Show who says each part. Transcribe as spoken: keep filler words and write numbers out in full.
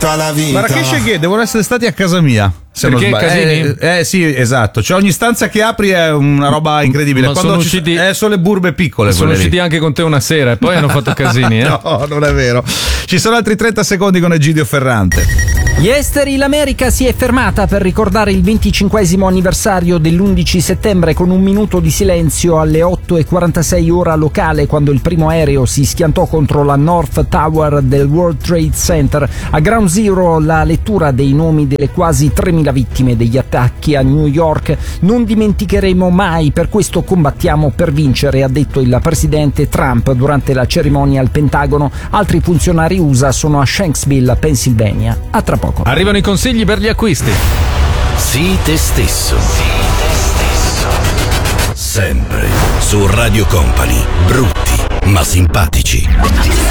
Speaker 1: tutta la vita.
Speaker 2: Marrakesh e Ghe devono essere stati a casa mia. Se
Speaker 3: Perché
Speaker 2: non sbaglio.
Speaker 3: casini?
Speaker 2: Eh, eh sì, esatto. Cioè ogni stanza che apri è una roba incredibile.
Speaker 3: Ma
Speaker 2: Quando
Speaker 3: sono
Speaker 2: ci-
Speaker 3: usciti-
Speaker 2: eh, sono le burbe piccole.
Speaker 3: Sono
Speaker 2: quelle lì.
Speaker 3: usciti anche con te una sera e poi hanno fatto casini, eh?
Speaker 2: No, non è vero. Ci sono altri trenta secondi con Egidio Ferrante.
Speaker 4: Gli esteri, l'America si è fermata per ricordare il venticinquesimo anniversario dell'undici settembre con un minuto di silenzio alle otto e quarantasei ora locale, quando il primo aereo si schiantò contro la North Tower del World Trade Center. A Ground Zero la lettura dei nomi delle quasi tremila vittime degli attacchi a New York. Non dimenticheremo mai, per questo combattiamo per vincere, ha detto il presidente Trump durante la cerimonia al Pentagono. Altri funzionari U S A sono a Shanksville, Pennsylvania. A tra poco.
Speaker 3: Arrivano i consigli per gli acquisti.
Speaker 5: Sii te stesso. Sii te stesso. Sempre su Radio Company. Brutti ma simpatici.